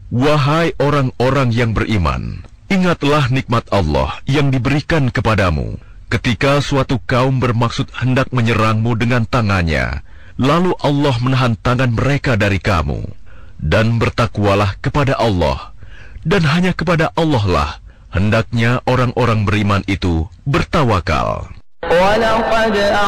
Wahai orang-orang yang beriman, ingatlah nikmat Allah yang diberikan kepadamu. Ketika suatu kaum bermaksud hendak menyerangmu dengan tangannya, lalu Allah menahan tangan mereka dari kamu. Dan bertakwalah kepada Allah, dan hanya kepada Allah lah hendaknya orang-orang beriman itu bertawakal.